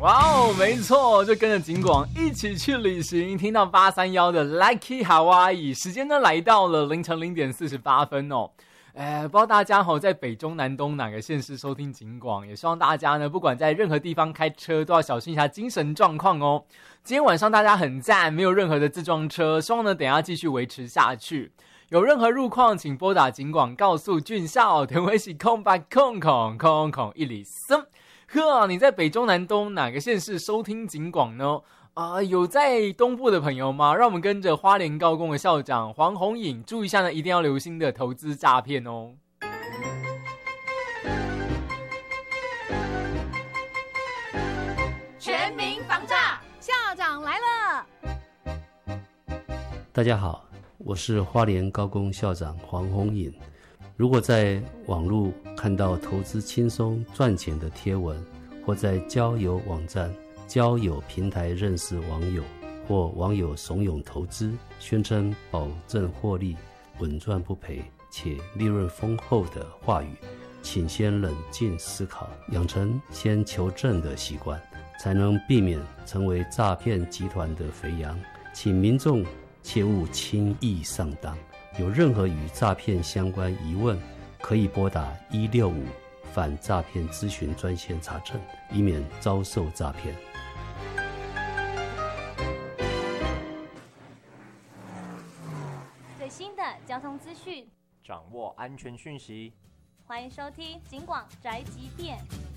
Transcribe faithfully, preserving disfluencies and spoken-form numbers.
哇哦，没错，就跟着景广一起去旅行，听到八三一的 Lucky Hawaii， 时间呢来到了凌晨零点四十八分哦。呃，不知道大家吼在北中南东哪个县市收听景广，也希望大家呢不管在任何地方开车都要小心一下精神状况哦。今天晚上大家很赞，没有任何的自撞车，希望呢等一下继续维持下去。有任何路况，请拨打景广告诉俊少，电话是空八空空空空一里森。呵，你在北中南东哪个县市收听景广呢？啊、呃，有在东部的朋友吗？让我们跟着花莲高工的校长黄宏颖，注意一下呢，一定要留心的投资诈骗哦。 全民防诈，校长来了。 大家好，我是花莲高工校长黄宏颖。如果在网络看到投资轻松赚钱的贴文，或在交友网站、交友平台认识网友，或网友怂恿投资，宣称保证获利、稳赚不赔且利润丰厚的话语，请先冷静思考，养成先求证的习惯，才能避免成为诈骗集团的肥羊。请民众切勿轻易上当。有任何与诈骗相关疑问，可以拨打一六五反诈骗咨询专线查证，以免遭受诈骗。 最新的交通资讯， 掌握安全讯息， 欢迎收听警广宅急便。